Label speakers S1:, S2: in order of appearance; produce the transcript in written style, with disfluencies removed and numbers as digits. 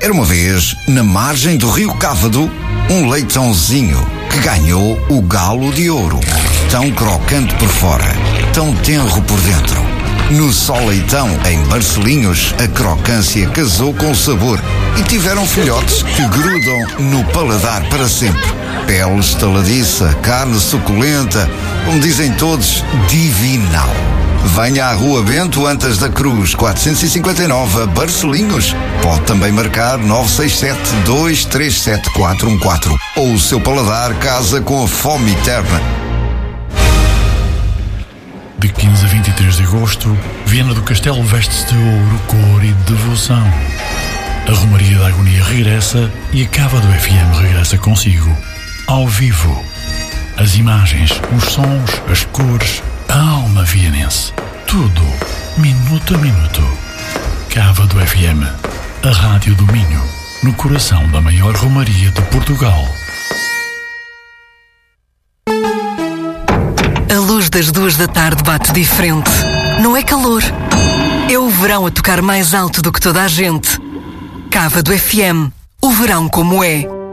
S1: Era uma vez, na margem do rio Cávado, um leitãozinho que ganhou o galo de ouro. Tão crocante por fora, tão tenro por dentro. No Só Leitão, em Barcelinhos, a crocância casou com o sabor e tiveram filhotes que grudam no paladar para sempre. Pele estaladiça, carne suculenta, como dizem todos, divinal. Venha à Rua Bento Antas da Cruz, 459, a Barcelinhos. Pode também marcar 967-237-414. Ou o seu paladar casa com a fome eterna.
S2: De 15 a 23 de agosto, Viana do Castelo veste-se de ouro, cor e devoção. A Romaria da Agonia regressa e a Cava do FM regressa consigo, ao vivo. As imagens, os sons, as cores, a alma vianense. Tudo, minuto a minuto. Cava do FM, a Rádio do Minho, no coração da maior Romaria de Portugal.
S3: A luz das 2 da tarde bate diferente. Não é calor. É o verão a tocar mais alto do que toda a gente. Cava do FM. O verão como é.